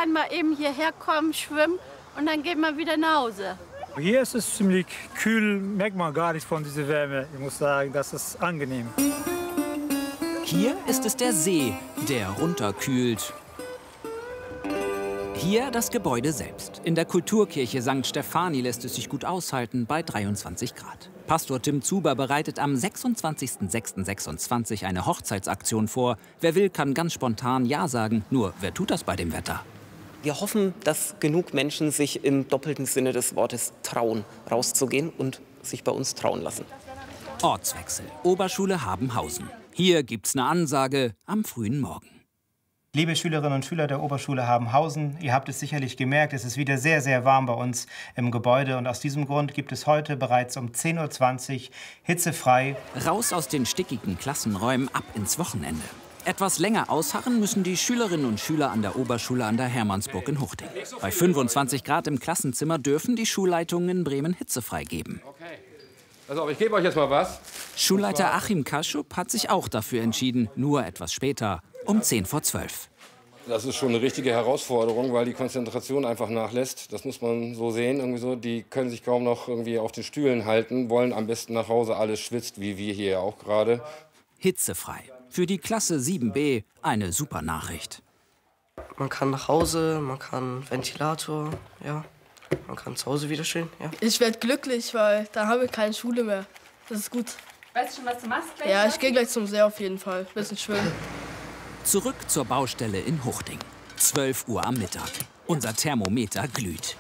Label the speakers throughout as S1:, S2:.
S1: kann mal eben hierher kommen, schwimmen und dann geht man wieder nach Hause.
S2: Hier ist es ziemlich kühl, merkt man gar nichts von dieser Wärme. Ich muss sagen, das ist angenehm.
S3: Hier ist es der See, der runterkühlt. Hier das Gebäude selbst. In der Kulturkirche St. Stephani lässt es sich gut aushalten bei 23 Grad. Pastor Tim Zuber bereitet am 26.06.26 eine Hochzeitsaktion vor. Wer will, kann ganz spontan Ja sagen. Nur, wer tut das bei dem Wetter?
S4: Wir hoffen, dass genug Menschen sich im doppelten Sinne des Wortes trauen, rauszugehen und sich bei uns trauen lassen.
S3: Ortswechsel. Oberschule Habenhausen. Hier gibt's eine Ansage am frühen Morgen.
S5: Liebe Schülerinnen und Schüler der Oberschule Habenhausen, ihr habt es sicherlich gemerkt, es ist wieder sehr, sehr warm bei uns im Gebäude. Und aus diesem Grund gibt es heute bereits um 10:20 Uhr hitzefrei.
S3: Raus aus den stickigen Klassenräumen, ab ins Wochenende. Etwas länger ausharren müssen die Schülerinnen und Schüler an der Oberschule an der Hermannsburg in Huchting. Bei 25 Grad im Klassenzimmer dürfen die Schulleitungen in Bremen hitzefrei geben.
S6: Okay. Also, ich gebe euch jetzt mal was.
S3: Schulleiter Achim Kaschub hat sich auch dafür entschieden, nur etwas später, um 11:10.
S6: Das ist schon eine richtige Herausforderung, weil die Konzentration einfach nachlässt. Das muss man so sehen. Irgendwie so. Die können sich kaum noch irgendwie auf den Stühlen halten, wollen am besten nach Hause, alles schwitzt, wie wir hier auch gerade.
S3: Hitzefrei. Für die Klasse 7b eine super Nachricht.
S7: Man kann nach Hause, man kann Ventilator, ja. Man kann zu Hause wieder stehen, ja.
S8: Ich werde glücklich, weil da habe ich keine Schule mehr. Das ist gut.
S9: Weißt du schon, was du machst?
S8: Ja, ich gehe gleich zum See auf jeden Fall. Bisschen schwimmen.
S3: Zurück zur Baustelle in Huchting. 12 Uhr am Mittag. Unser Thermometer glüht.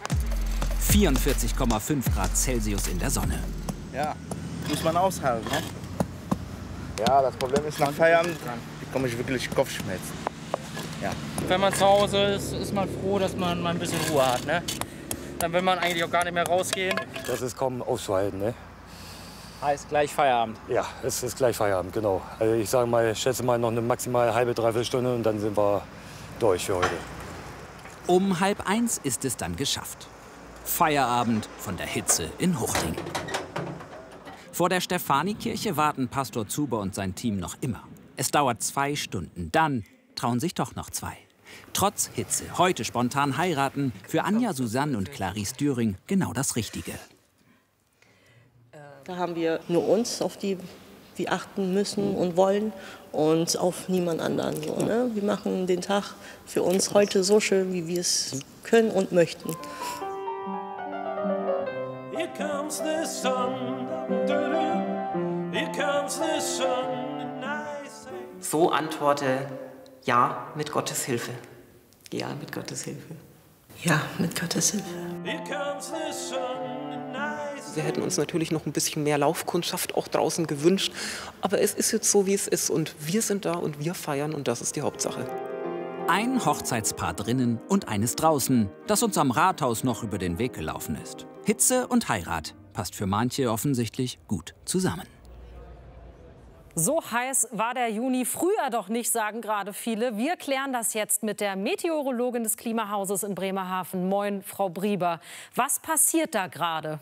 S3: 44,5 Grad Celsius in der Sonne.
S10: Ja, muss man aushalten, ne? Ja, das Problem ist, nach Feierabend bekomme ich wirklich Kopfschmerzen. Ja.
S11: Wenn man zu Hause ist, ist man froh, dass man mal ein bisschen Ruhe hat, ne? Dann will man eigentlich auch gar nicht mehr rausgehen.
S12: Das ist kaum auszuhalten, ne?
S11: Heißt gleich Feierabend.
S12: Ja, es ist gleich Feierabend, genau. Also ich sage mal, schätze mal noch eine maximal halbe, dreiviertel Stunde und dann sind wir durch für heute.
S3: Um 12:30 ist es dann geschafft. Feierabend von der Hitze in Huchting. Vor der Stephanikirche warten Pastor Zuber und sein Team noch immer. Es dauert 2 Stunden, dann trauen sich doch noch 2. Trotz Hitze, heute spontan heiraten, für Anja, Susanne und Clarice Düring genau das Richtige.
S13: Da haben wir nur uns, auf die wir achten müssen und wollen und auf niemand anderen. So, ne? Wir machen den Tag für uns heute so schön, wie wir es können und möchten.
S14: Here comes the sun, here comes the sun, and I say...
S4: So antworte ja mit Gottes Hilfe. Ja, mit Gottes Hilfe.
S13: Ja, mit Gottes Hilfe.
S14: Here comes the sun, and I say...
S4: Wir hätten uns natürlich noch ein bisschen mehr Laufkundschaft auch draußen gewünscht. Aber es ist jetzt so, wie es ist. Und wir sind da und wir feiern und das ist die Hauptsache.
S3: Ein Hochzeitspaar drinnen und eines draußen, das uns am Rathaus noch über den Weg gelaufen ist. Hitze und Heirat passt für manche offensichtlich gut zusammen.
S9: So heiß war der Juni früher doch nicht, sagen gerade viele. Wir klären das jetzt mit der Meteorologin des Klimahauses in Bremerhaven. Moin, Frau Brieber. Was passiert da gerade?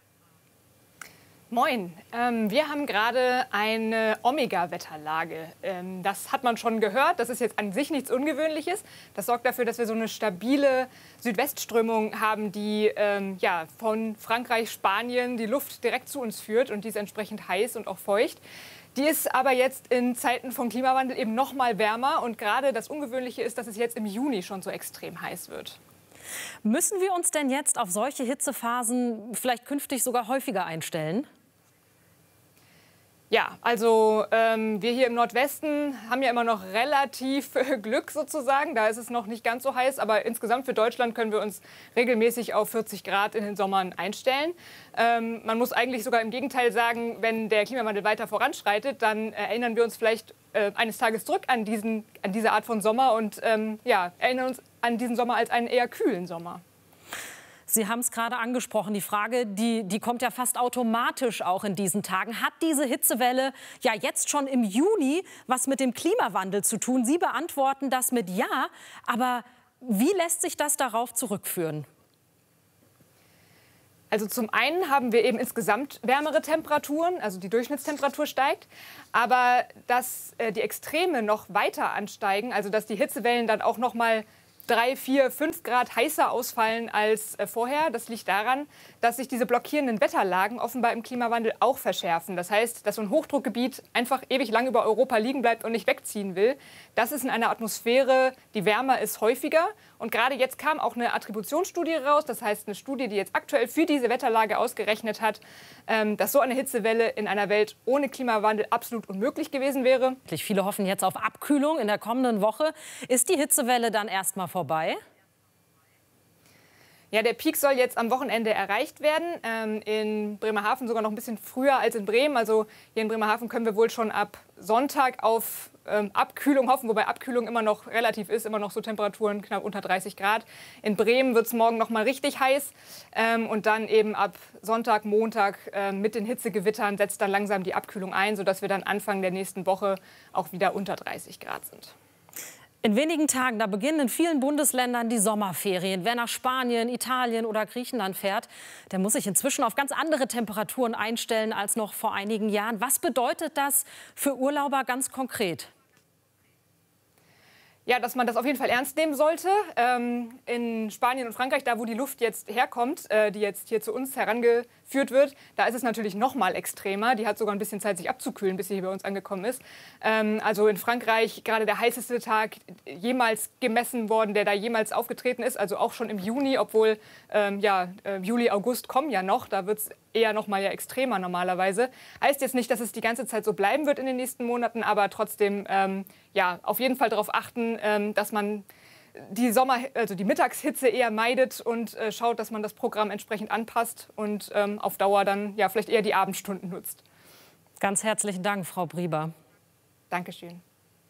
S15: Moin, wir haben gerade eine Omega-Wetterlage. Das hat man schon gehört, das ist jetzt an sich nichts Ungewöhnliches. Das sorgt dafür, dass wir so eine stabile Südwestströmung haben, die ja, von Frankreich, Spanien die Luft direkt zu uns führt und die ist entsprechend heiß und auch feucht. Die ist aber jetzt in Zeiten von Klimawandel eben noch mal wärmer und gerade das Ungewöhnliche ist, dass es jetzt im Juni schon so extrem heiß wird.
S9: Müssen wir uns denn jetzt auf solche Hitzephasen vielleicht künftig sogar häufiger einstellen?
S15: Ja, also wir hier im Nordwesten haben ja immer noch relativ Glück sozusagen. Da ist es noch nicht ganz so heiß, aber insgesamt für Deutschland können wir uns regelmäßig auf 40 Grad in den Sommern einstellen. Man muss eigentlich sogar im Gegenteil sagen, wenn der Klimawandel weiter voranschreitet, dann erinnern wir uns vielleicht eines Tages zurück an diese Art von Sommer und ja, erinnern uns an diesen Sommer als einen eher kühlen Sommer.
S9: Sie haben es gerade angesprochen, die Frage, die kommt ja fast automatisch auch in diesen Tagen. Hat diese Hitzewelle ja jetzt schon im Juni was mit dem Klimawandel zu tun? Sie beantworten das mit Ja, aber wie lässt sich das darauf zurückführen?
S15: Also zum einen haben wir eben insgesamt wärmere Temperaturen, also die Durchschnittstemperatur steigt. Aber dass die Extreme noch weiter ansteigen, also dass die Hitzewellen dann auch noch mal 3, 4, 5 Grad heißer ausfallen als vorher. Das liegt daran, dass sich diese blockierenden Wetterlagen offenbar im Klimawandel auch verschärfen. Das heißt, dass so ein Hochdruckgebiet einfach ewig lang über Europa liegen bleibt und nicht wegziehen will. Das ist in einer Atmosphäre, die wärmer ist, häufiger. Und gerade jetzt kam auch eine Attributionsstudie raus. Das heißt, eine Studie, die jetzt aktuell für diese Wetterlage ausgerechnet hat, dass so eine Hitzewelle in einer Welt ohne Klimawandel absolut unmöglich gewesen wäre.
S9: Viele hoffen jetzt auf Abkühlung in der kommenden Woche. Ist die Hitzewelle dann erstmal vorbei?
S15: Ja, der Peak soll jetzt am Wochenende erreicht werden. In Bremerhaven sogar noch ein bisschen früher als in Bremen. Also hier in Bremerhaven können wir wohl schon ab Sonntag auf Abkühlung hoffen, wobei Abkühlung immer noch relativ ist, immer noch so Temperaturen knapp unter 30 Grad. In Bremen wird es morgen noch mal richtig heiß. Und dann eben ab Sonntag, Montag mit den Hitzegewittern setzt dann langsam die Abkühlung ein, sodass wir dann Anfang der nächsten Woche auch wieder unter 30 Grad sind.
S9: In wenigen Tagen, da beginnen in vielen Bundesländern die Sommerferien. Wer nach Spanien, Italien oder Griechenland fährt, der muss sich inzwischen auf ganz andere Temperaturen einstellen als noch vor einigen Jahren. Was bedeutet das für Urlauber ganz konkret?
S15: Ja, dass man das auf jeden Fall ernst nehmen sollte. In Spanien und Frankreich, da wo die Luft jetzt herkommt, die jetzt hier zu uns herangeführt wird, da ist es natürlich noch mal extremer. Die hat sogar ein bisschen Zeit, sich abzukühlen, bis sie hier bei uns angekommen ist. Also in Frankreich gerade der heißeste Tag jemals gemessen worden, der da jemals aufgetreten ist. Also auch schon im Juni, obwohl Juli, August kommen ja noch. Da wird es eher noch mal extremer normalerweise. Heißt jetzt nicht, dass es die ganze Zeit so bleiben wird in den nächsten Monaten, aber trotzdem auf jeden Fall darauf achten, dass man die Mittagshitze eher meidet und schaut, dass man das Programm entsprechend anpasst und auf Dauer dann vielleicht eher die Abendstunden nutzt.
S9: Ganz herzlichen Dank, Frau Brieber.
S15: Dankeschön.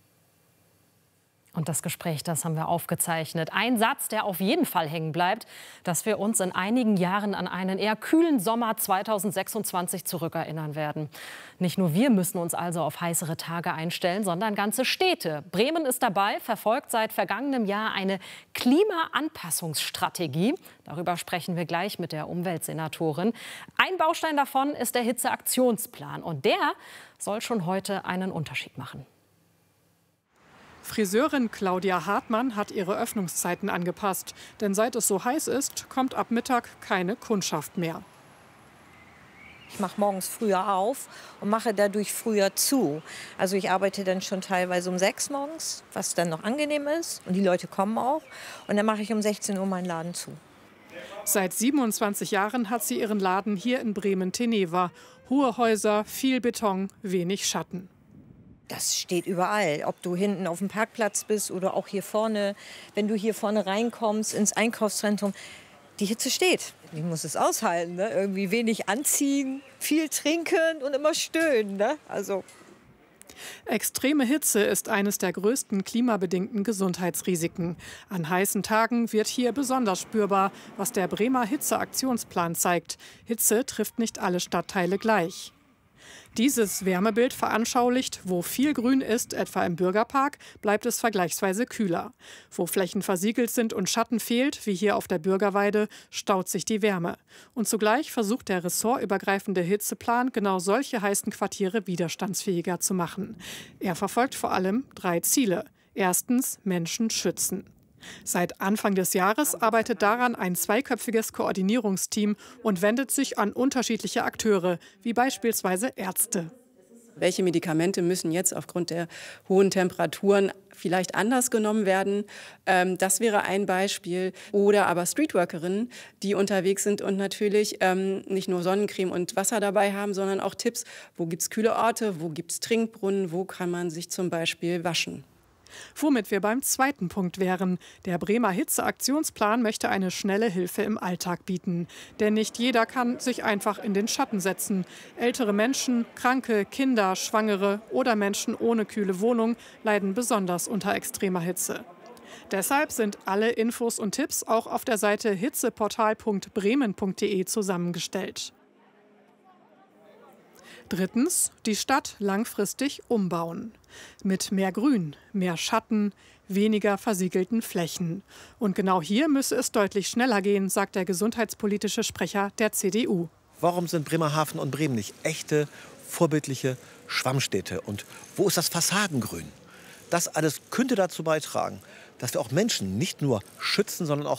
S9: Und das Gespräch, das haben wir aufgezeichnet. Ein Satz, der auf jeden Fall hängen bleibt, dass wir uns in einigen Jahren an einen eher kühlen Sommer 2026 zurückerinnern werden. Nicht nur wir müssen uns also auf heißere Tage einstellen, sondern ganze Städte. Bremen ist dabei, verfolgt seit vergangenem Jahr eine Klimaanpassungsstrategie. Darüber sprechen wir gleich mit der Umweltsenatorin. Ein Baustein davon ist der Hitzeaktionsplan. Und der soll schon heute einen Unterschied machen.
S16: Friseurin Claudia Hartmann hat ihre Öffnungszeiten angepasst. Denn seit es so heiß ist, kommt ab Mittag keine Kundschaft mehr.
S17: Ich mache morgens früher auf und mache dadurch früher zu. Also ich arbeite dann schon teilweise um 6 morgens, was dann noch angenehm ist. Und die Leute kommen auch. Und dann mache ich um 16 Uhr meinen Laden zu.
S16: Seit 27 Jahren hat sie ihren Laden hier in Bremen-Teneva. Hohe Häuser, viel Beton, wenig Schatten.
S17: Das steht überall, ob du hinten auf dem Parkplatz bist oder auch hier vorne. Wenn du hier vorne reinkommst ins Einkaufszentrum, die Hitze steht. Ich muss es aushalten, ne? Irgendwie wenig anziehen, viel trinken und immer stöhnen. Ne? Also.
S16: Extreme Hitze ist eines der größten klimabedingten Gesundheitsrisiken. An heißen Tagen wird hier besonders spürbar, was der Bremer Hitzeaktionsplan zeigt. Hitze trifft nicht alle Stadtteile gleich. Dieses Wärmebild veranschaulicht, wo viel Grün ist, etwa im Bürgerpark, bleibt es vergleichsweise kühler. Wo Flächen versiegelt sind und Schatten fehlt, wie hier auf der Bürgerweide, staut sich die Wärme. Und zugleich versucht der ressortübergreifende Hitzeplan, genau solche heißen Quartiere widerstandsfähiger zu machen. Er verfolgt vor allem 3 Ziele. Erstens, Menschen schützen. Seit Anfang des Jahres arbeitet daran ein 2-köpfiges Koordinierungsteam und wendet sich an unterschiedliche Akteure, wie beispielsweise Ärzte.
S18: Welche Medikamente müssen jetzt aufgrund der hohen Temperaturen vielleicht anders genommen werden? Das wäre ein Beispiel. Oder aber Streetworkerinnen, die unterwegs sind und natürlich nicht nur Sonnencreme und Wasser dabei haben, sondern auch Tipps, wo gibt es kühle Orte, wo gibt es Trinkbrunnen, wo kann man sich zum Beispiel waschen.
S16: Womit wir beim zweiten Punkt wären. Der Bremer Hitzeaktionsplan möchte eine schnelle Hilfe im Alltag bieten. Denn nicht jeder kann sich einfach in den Schatten setzen. Ältere Menschen, Kranke, Kinder, Schwangere oder Menschen ohne kühle Wohnung leiden besonders unter extremer Hitze. Deshalb sind alle Infos und Tipps auch auf der Seite hitzeportal.bremen.de zusammengestellt. Drittens, die Stadt langfristig umbauen. Mit mehr Grün, mehr Schatten, weniger versiegelten Flächen. Und genau hier müsse es deutlich schneller gehen, sagt der gesundheitspolitische Sprecher der CDU.
S19: Warum sind Bremerhaven und Bremen nicht echte, vorbildliche Schwammstädte? Und wo ist das Fassadengrün? Das alles könnte dazu beitragen, dass wir auch Menschen nicht nur schützen, sondern auch